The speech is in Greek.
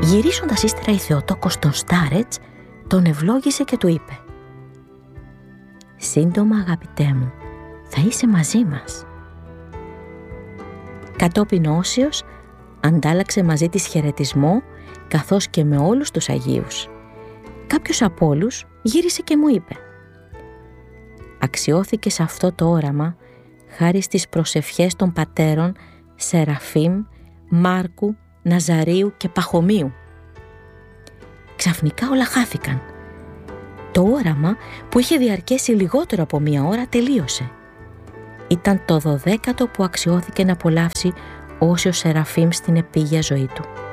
Γυρίζοντας ύστερα η Θεοτόκος τον Στάρετς, τον ευλόγησε και του είπε: «Σύντομα, αγαπητέ μου, θα είσαι μαζί μας». Κατόπιν ο Όσιος αντάλλαξε μαζί της χαιρετισμό, καθώς και με όλους τους Αγίους. Κάποιος από όλους γύρισε και μου είπε: «Αξιώθηκε σε αυτό το όραμα χάρη στις προσευχές των πατέρων Σεραφείμ, Μάρκου, Ναζαρίου και Παχωμίου». Ξαφνικά όλα χάθηκαν. Το όραμα, που είχε διαρκέσει λιγότερο από 1 ώρα, τελείωσε. Ήταν το 12ο που αξιώθηκε να απολαύσει Όσιος Σεραφείμ στην επίγεια ζωή του.